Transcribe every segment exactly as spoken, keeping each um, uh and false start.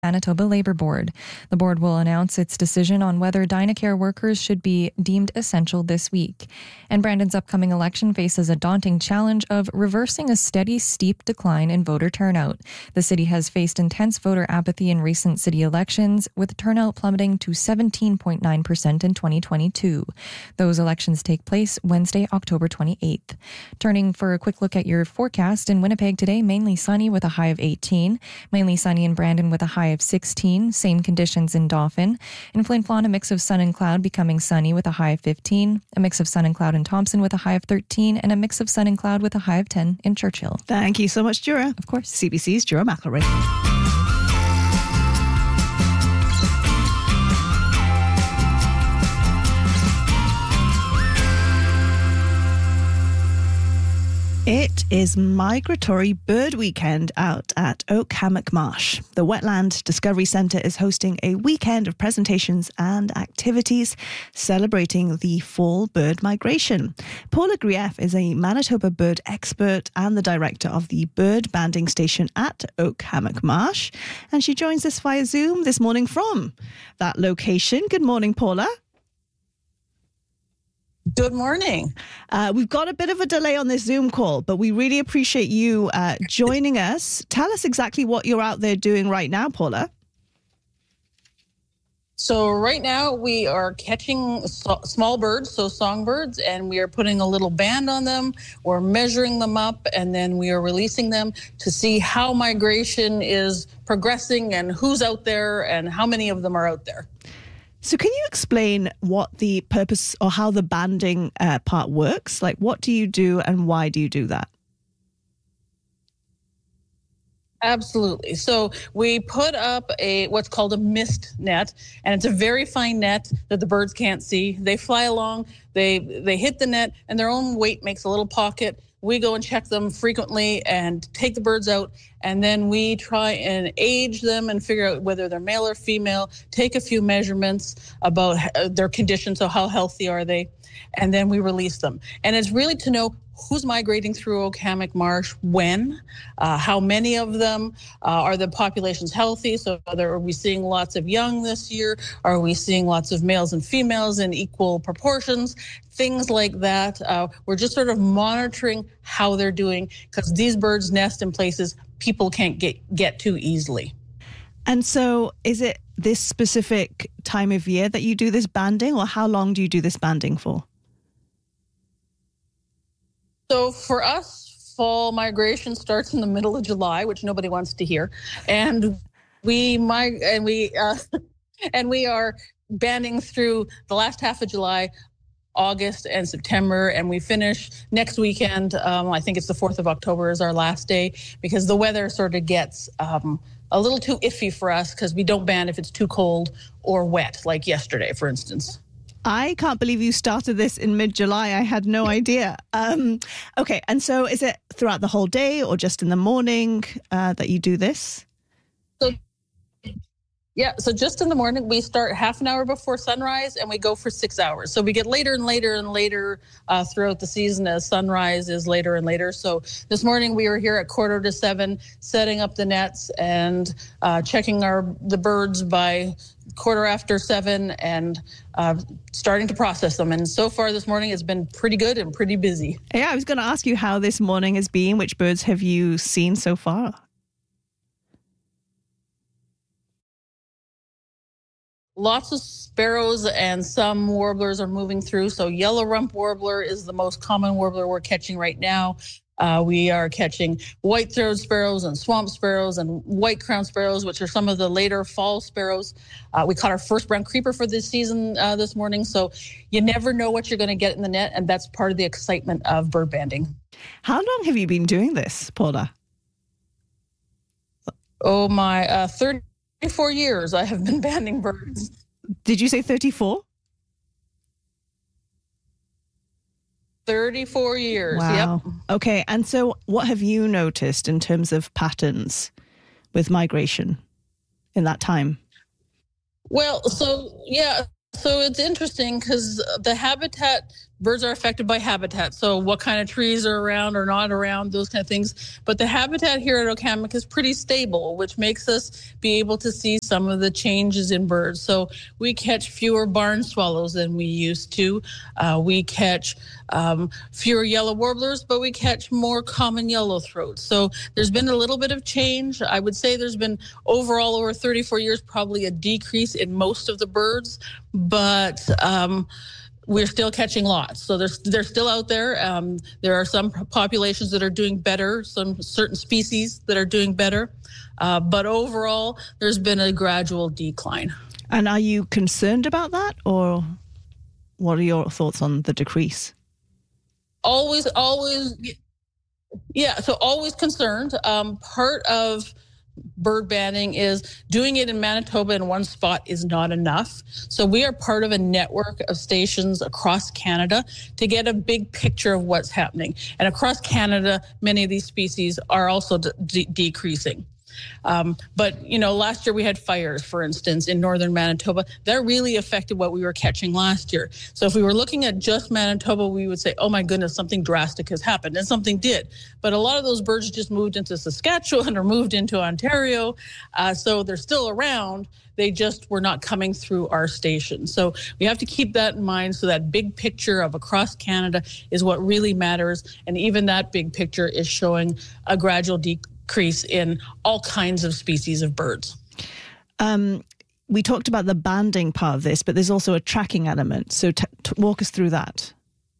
Manitoba Labour Board. The board will announce its decision on whether Dynacare workers should be deemed essential this week. And Brandon's upcoming election faces a daunting challenge of reversing a steady, steep decline in voter turnout. The city has faced intense voter apathy in recent city elections, with turnout plummeting to seventeen point nine percent in twenty twenty-two. Those elections take place Wednesday, October twenty-eighth. Turning for a quick look at your forecast, in Winnipeg today, mainly sunny with a high of eighteen. Mainly sunny in Brandon with a high of sixteen. Same conditions in Dauphin. In Flin Flon, a mix of sun and cloud becoming sunny with a high of fifteen. A mix of sun and cloud in Thompson with a high of thirteen. And a mix of sun and cloud with a high of ten in Churchill. Thank you so much, Jura. Of course. C B C's Jura McElroy. It is Migratory Bird Weekend out at Oak Hammock Marsh. The Wetland Discovery Centre is hosting a weekend of presentations and activities celebrating the fall bird migration. Paula Grief is a Manitoba bird expert and the director of the bird banding station at Oak Hammock Marsh. And she joins us via Zoom this morning from that location. Good morning, Paula. Good morning. Uh, we've got a bit of a delay on this Zoom call, but we really appreciate you uh, joining us. Tell us exactly what you're out there doing right now, Paula. So right now we are catching so- small birds, so songbirds, and we are putting a little band on them. We're measuring them up, and then we are releasing them to see how migration is progressing and who's out there and how many of them are out there. So can you explain what the purpose or how the banding uh, part works? Like, what do you do and why do you do that? Absolutely. So we put up a what's called a mist net, and it's a very fine net that the birds can't see. They fly along, they they hit the net, and their own weight makes a little pocket. We go and check them frequently and take the birds out, and then we try and age them and figure out whether they're male or female, take a few measurements about their condition, so how healthy are they, and then we release them. And it's really to know who's migrating through Oak Hammock Marsh, when, uh, how many of them, uh, are the populations healthy? So are we seeing lots of young this year? Are we seeing lots of males and females in equal proportions? Things like that. Uh, we're just sort of monitoring how they're doing, because these birds nest in places people can't get, get to easily. And so is it this specific time of year that you do this banding, or how long do you do this banding for? So for us, fall migration starts in the middle of July, which nobody wants to hear, and we mig- and we uh, and we are banding through the last half of July, August, and September, and we finish next weekend. Um, I think it's the fourth of October is our last day, because the weather sort of gets um, a little too iffy for us, because we don't band if it's too cold or wet, like yesterday, for instance. I can't believe you started this in mid-July. I had no idea. Um, okay, and so is it throughout the whole day or just in the morning uh, that you do this? So, yeah, so just in the morning, we start half an hour before sunrise and we go for six hours. So we get later and later and later uh, throughout the season as sunrise is later and later. So this morning we were here at quarter to seven, setting up the nets and uh, checking our the birds by quarter after seven and uh, starting to process them. And so far this morning has been pretty good and pretty busy. Yeah, I was going to ask you how this morning has been. Which birds have you seen so far? Lots of sparrows and some warblers are moving through. So yellow rump warbler is the most common warbler we're catching right now. Uh, we are catching white-throated sparrows and swamp sparrows and white-crowned sparrows, which are some of the later fall sparrows. Uh, we caught our first brown creeper for this season uh, this morning. So you never know what you're going to get in the net, and that's part of the excitement of bird banding. How long have you been doing this, Paula? Oh, my, uh, thirty-four years I have been banding birds. Did you say thirty-four? thirty-four years. Wow. Yep. Okay. And so what have you noticed in terms of patterns with migration in that time? Well, so, yeah, so it's interesting because the habitat birds are affected by habitat. So what kind of trees are around or not around, those kind of things. But the habitat here at Okamek is pretty stable, which makes us be able to see some of the changes in birds. So we catch fewer barn swallows than we used to. Uh, we catch um, fewer yellow warblers, but we catch more common yellowthroats. So there's been a little bit of change. I would say there's been overall over thirty-four years, probably a decrease in most of the birds, but um, we're still catching lots. So they're, they're still out there. Um, there are some populations that are doing better, some certain species that are doing better. Uh, but overall, there's been a gradual decline. And are you concerned about that, or what are your thoughts on the decrease? Always, always, yeah, so always concerned. Um, part of bird banding is doing it in Manitoba in one spot is not enough. So we are part of a network of stations across Canada to get a big picture of what's happening. And across Canada, many of these species are also de- decreasing. Um, but, you know, last year we had fires, for instance, in northern Manitoba. That really affected what we were catching last year. So if we were looking at just Manitoba, we would say, oh, my goodness, something drastic has happened. And something did. But a lot of those birds just moved into Saskatchewan or moved into Ontario. Uh, so they're still around. They just were not coming through our station. So we have to keep that in mind. So that big picture of across Canada is what really matters. And even that big picture is showing a gradual decrease. Increase in all kinds of species of birds. Um, we talked about the banding part of this, but there's also a tracking element. So t- t- walk us through that.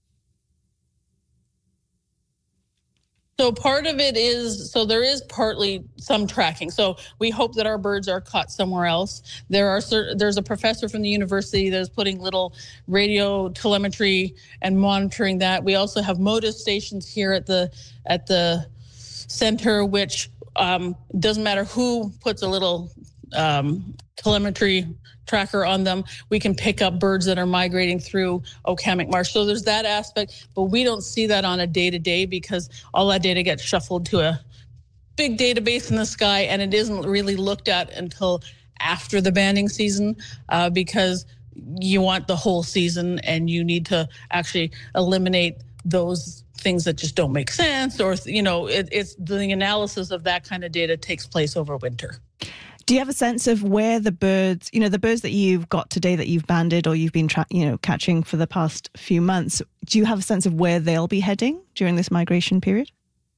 So part of it is, so there is partly some tracking. So we hope that our birds are caught somewhere else. There are certain, there's a professor from the university that is putting little radio telemetry and monitoring that. We also have MODIS stations here at the at the center, which um, doesn't matter who puts a little um, telemetry tracker on them, we can pick up birds that are migrating through Okamek Marsh. So there's that aspect, but we don't see that on a day-to-day because all that data gets shuffled to a big database in the sky, and it isn't really looked at until after the banding season uh, because you want the whole season and you need to actually eliminate those things that just don't make sense, or, you know, it, it's the analysis of that kind of data takes place over winter. Do you have a sense of where the birds, you know, the birds that you've got today that you've banded or you've been, tra- you know, catching for the past few months, do you have a sense of where they'll be heading during this migration period?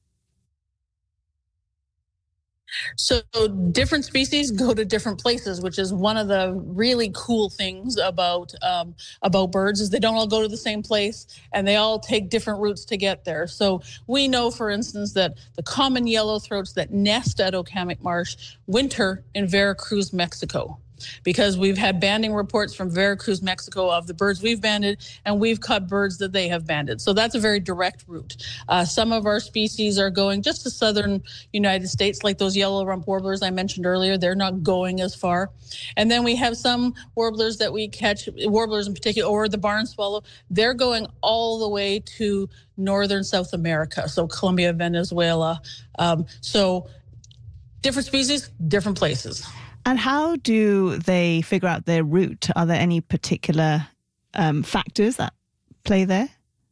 So different species go to different places, which is one of the really cool things about um, about birds is they don't all go to the same place and they all take different routes to get there. So we know, for instance, that the common yellowthroats that nest at Okamek Marsh winter in Veracruz, Mexico, because we've had banding reports from Veracruz, Mexico of the birds we've banded, and we've caught birds that they have banded. So that's a very direct route. Uh, some of our species are going just to southern United States, like those yellow rump warblers I mentioned earlier. They're not going as far. And then we have some warblers that we catch, warblers in particular, or the barn swallow. They're going all the way to northern South America, so Colombia, Venezuela. Um, so different species, different places. And how do they figure out their route? Are there any particular um, factors that play there?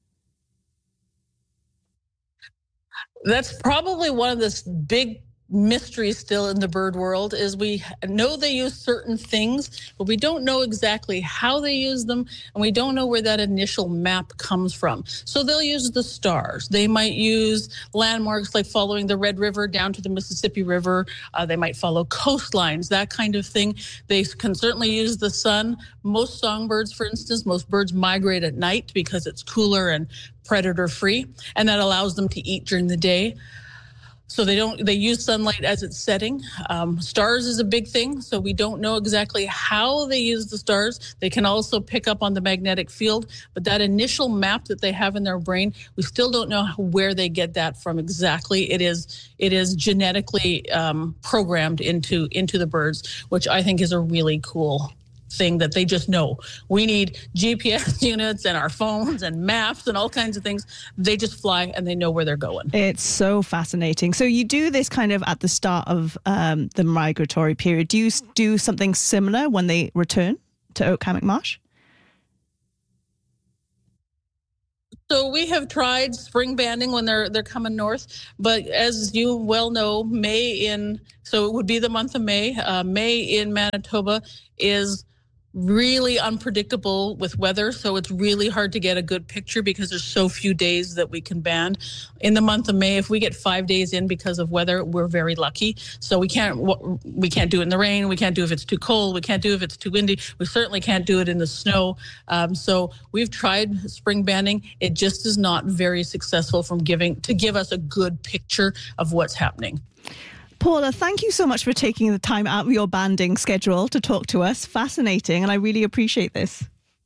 That's probably one of the big mysteries still in the bird world is we know they use certain things, but we don't know exactly how they use them, and we don't know where that initial map comes from. So they'll use the stars. They might use landmarks like following the Red River down to the Mississippi River. Uh, they might follow coastlines, that kind of thing. They can certainly use the sun. Most songbirds, for instance, most birds migrate at night because it's cooler and predator-free, and that allows them to eat during the day. So they don't, they use sunlight as it's setting. Um, stars is a big thing. So we don't know exactly how they use the stars. They can also pick up on the magnetic field, but that initial map that they have in their brain, we still don't know where they get that from exactly. It is, it is genetically um, programmed into, into the birds, which I think is a really cool thing that they just know. We need G P S units and our phones and maps and all kinds of things. They just fly and they know where they're going. It's so fascinating. So you do this kind of at the start of um, the migratory period. Do you do something similar when they return to Okamek Marsh? So we have tried spring banding when they're they're coming north, but as you well know, May in so it would be the month of May. Uh, May in Manitoba is really unpredictable with weather, so it's really hard to get a good picture because there's so few days that we can band. In the month of May, if we get five days in because of weather, we're very lucky. So we can't we can't do it in the rain. We can't do it if it's too cold. We can't do it if it's too windy. We certainly can't do it in the snow. Um, so we've tried spring banding. It just is not very successful from giving to give us a good picture of what's happening. Paula, thank you so much for taking the time out of your banding schedule to talk to us. Fascinating, and I really appreciate this.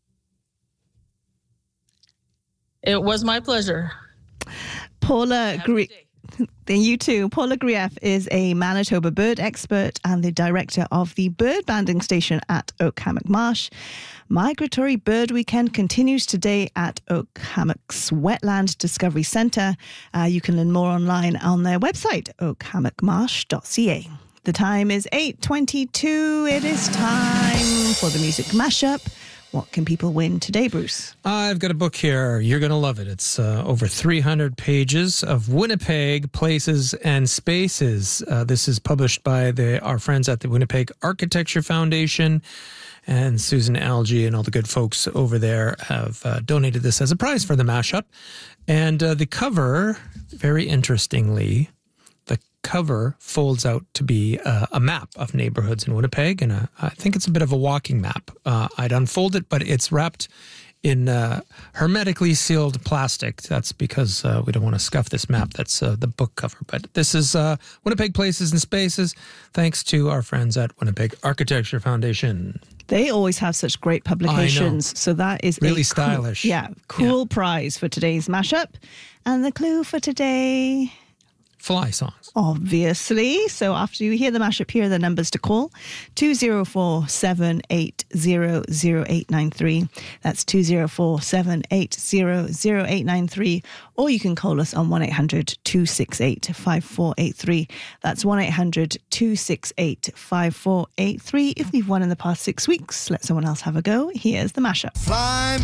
It was my pleasure. Paula Gre- You too. Paula Grief is a Manitoba bird expert and the director of the bird banding station at Oak-Hammock Marsh. Migratory Bird Weekend continues today at Oak-Hammock's Wetland Discovery Centre. Uh, you can learn more online on their website, oak hammock marsh dot c a. The time is eight twenty-two. It is time for the music mashup. What can people win today, Bruce? I've got a book here. You're going to love it. It's uh, over three hundred pages of Winnipeg places and spaces. Uh, this is published by the, our friends at the Winnipeg Architecture Foundation. And Susan Algie and all the good folks over there have uh, donated this as a prize for the mashup. And uh, the cover, very interestingly, the cover folds out to be uh, a map of neighborhoods in Winnipeg. And uh, I think it's a bit of a walking map. Uh, I'd unfold it, but it's wrapped in uh, hermetically sealed plastic. That's because uh, we don't want to scuff this map. That's uh, the book cover. But this is uh, Winnipeg Places and Spaces, thanks to our friends at Winnipeg Architecture Foundation. They always have such great publications. So that is really a stylish. Cool, yeah, cool yeah. prize for today's mashup. And the clue for today... Fly songs. Obviously. So after you hear the mashup, here are the numbers to call. two zero four, seven eight zero, zero eight nine three. That's two zero four, seven eight zero, zero eight nine three. Or you can call us on one eight hundred, two six eight, five four eight three. That's one eight hundred, two six eight, five four eight three. If we've won in the past six weeks, let someone else have a go. Here's the mashup. Fly